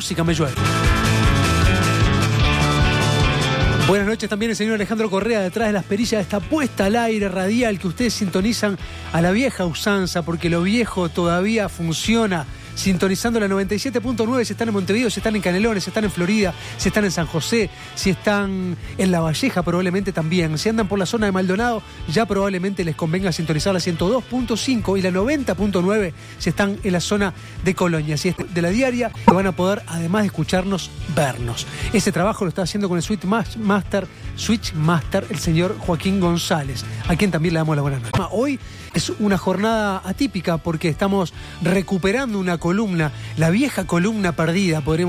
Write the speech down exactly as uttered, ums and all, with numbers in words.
música me llueve. Buenas noches también el señor Alejandro Correa detrás de las perillas de esta puesta al aire radial que ustedes sintonizan a la vieja usanza porque lo viejo todavía funciona. Sintonizando la noventa y siete punto nueve, si están en Montevideo, si están en Canelones, si están en Florida, si están en San José, si están en La Valleja probablemente también. Si andan por la zona de Maldonado, ya probablemente les convenga sintonizar la ciento dos punto cinco y la noventa punto nueve si están en la zona de Colonia. Si es de la diaria, van a poder, además de escucharnos, vernos. Ese trabajo lo está haciendo con el Switch Master, Switch Master, el señor Joaquín González, a quien también le damos la buena noche. Hoy es una jornada atípica porque estamos recuperando una columna, la vieja columna perdida, podríamos